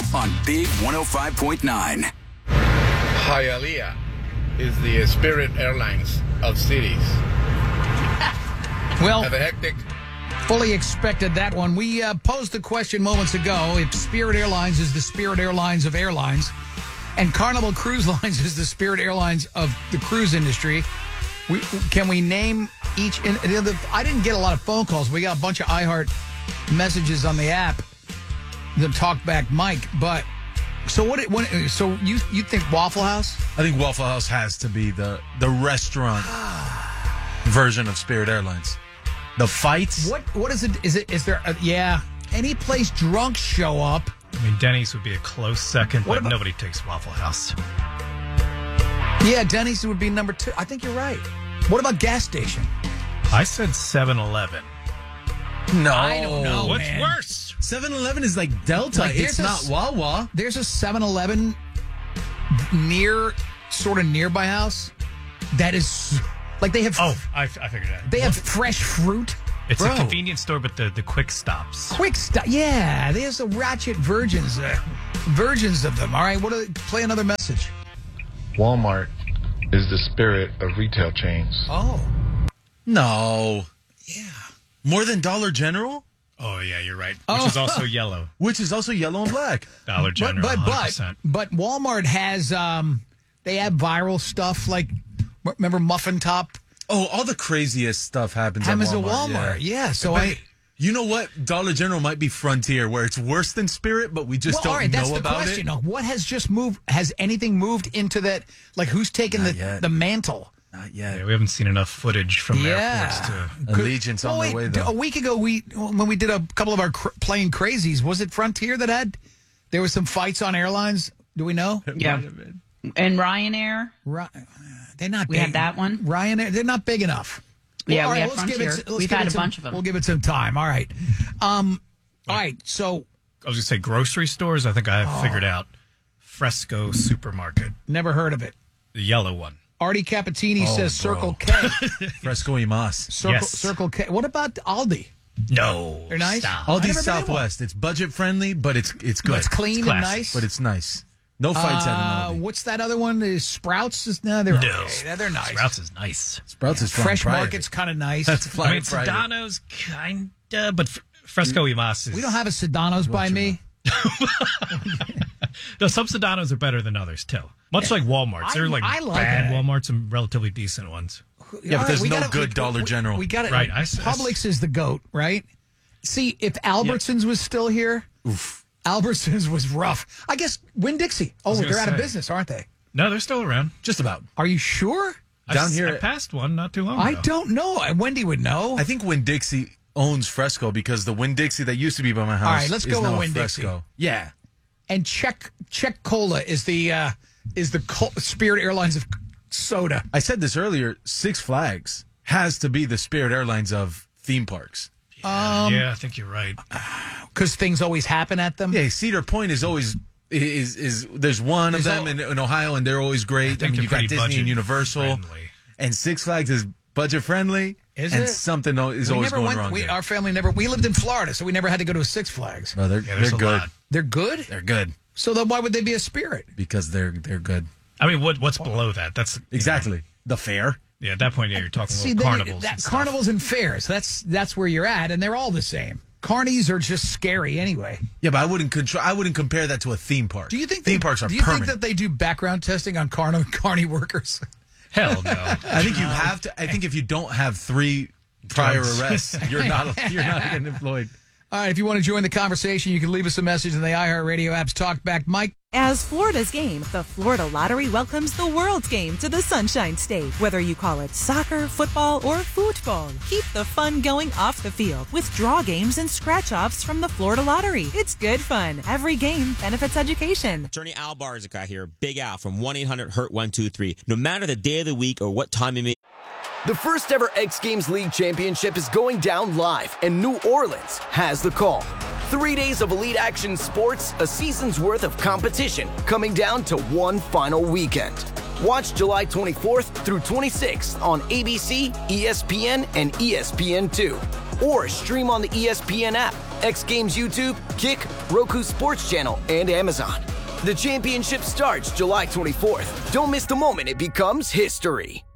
on Big 105.9. Hialeah is the Spirit Airlines of cities. Well, Have a hectic. fully expected that one. We posed the question moments ago if Spirit Airlines is the Spirit Airlines of airlines and Carnival Cruise Lines is the Spirit Airlines of the cruise industry. Can we name each? I didn't get a lot of phone calls. We got a bunch of iHeart messages on the app, the Talkback Mike. But so so you think Waffle House? I think Waffle House has to be the restaurant version of Spirit Airlines. The fights. What is it? Is there? Any place drunks show up? I mean, Denny's would be a close second, What but about- nobody takes Waffle House. Yeah, Denny's would be number 2. I think you're right. What about gas station? I said 7-Eleven. No. I don't know. What's man. worse? 7-Eleven is like Delta. Like, it's not Wawa. There's a 7-Eleven sort of near my house that is like they have. Oh, I figured it out. They have fresh fruit. It's Bro. a convenience store, but the quick stops. Quick stuff. Yeah, there's a ratchet versions of them. All right, play another message. Walmart is the spirit of retail chains. Oh, No. yeah. More than Dollar General? Oh, yeah, you're right. Which is also yellow. Which is also yellow and black. Dollar General, 100%. But Walmart has they have viral stuff like remember Muffin Top Oh, all the craziest stuff happens at happens at Walmart. Walmart. Yeah, so But you know what? Dollar General might be Frontier, where it's worse than Spirit, but we just all don't right, that's know the about question. it. Now, what has just moved? Has anything moved into that? Like, who's taken Not yet. the mantle? Not yet. Yeah, we haven't seen enough footage from airports to... Allegiance on their way, though. A week ago, when we did a couple of our plane crazies, was it Frontier that had? There was some fights on airlines. Do we know? Yeah. And Ryanair, They're not. we big. had that one. Ryanair, they're not big enough. Yeah, all we right, had let's give Frontier. it. Let's We've give had it a some- bunch of them. We'll give it some time. All right. All right. So I was going to say grocery stores. I think I have figured out. Fresco Supermarket, never heard of it. the yellow one. Artie Cappuccini says bro. Circle K. Fresco y Mas. Circle K. What about Aldi? No. They're nice? Stop. I've Aldi never been in Southwest. It's budget friendly, but it's good. It's clean and classy, nice. But it's nice. No fights at an Aldi. What's that other one? Is Sprouts? They're No. okay. They're nice. Sprouts is nice. Sprouts is flying Fresh private. Market's kind of nice. That's I flying mean, private. Sedano's kind of, but Fresco y Mas is... We don't have a Sedano's by me. No, some Sedanos are better than others, too. Much like Walmart's. There are like, I like bad that. Walmarts and relatively decent ones. Yeah, but All there's we no gotta- good Dollar General. We got it. Right, Publix is the GOAT, right? See, if Albertsons was still here, Albertsons was rough. I guess Winn-Dixie. Oh, gonna they're out of say. business, aren't they? No, they're still around. Just about. Are you sure? Down here- I passed one not too long I ago. don't know. Wendy would know. I think Winn-Dixie owns Fresco because the Winn-Dixie that used to be by my house All right, let's is go with now Winn-Dixie. Fresco. Yeah. And Czech Cola is the Spirit Airlines of soda. I said this earlier, Six Flags has to be the Spirit Airlines of theme parks. Yeah, I think you're right. Because things always happen at them. Yeah, Cedar Point is always is there's one of them in Ohio, and they're always great. I think mean, they're you got pretty Disney and Universal, budget-friendly. and Six Flags is budget friendly. Is and it? something is We always never going went. wrong. there. Our family never. We lived in Florida, so we never had to go to a Six Flags. No, they're Yeah, there's a good. lot. They're good. They're good So then, why would they be a Spirit? because they're good. I mean, what's below that? That's Exactly. The fair. Yeah, at that point, yeah, you're talking See, about then carnivals. and stuff. carnivals and fairs. That's where you're at, and they're all the same. Carnies are just scary anyway. Yeah, but I wouldn't compare that to a theme park. Do you think theme parks are Do you permanent? think that they do background testing on carny workers? Hell no. I think you have to. I think if you don't have 3 prior Drugs. arrests, you're not getting employed. All right, if you want to join the conversation, you can leave us a message in the iHeartRadio app's Talkback Mike. As Florida's game, the Florida Lottery welcomes the world's game to the Sunshine State. Whether you call it soccer, football, or football, keep the fun going off the field with draw games and scratch-offs from the Florida Lottery. It's good fun. Every game benefits education. Attorney Al Barzica here, Big Al from 1-800-HURT-123. No matter the day of the week or what time it may. The first ever X Games League Championship is going down live, and New Orleans has the call. 3 days of elite action sports, a season's worth of competition, coming down to one final weekend. Watch July 24th through 26th on ABC, ESPN, and ESPN2. Or stream on the ESPN app. X Games YouTube, Kick, Roku Sports Channel, and Amazon. The championship starts July 24th. Don't miss the moment it becomes history.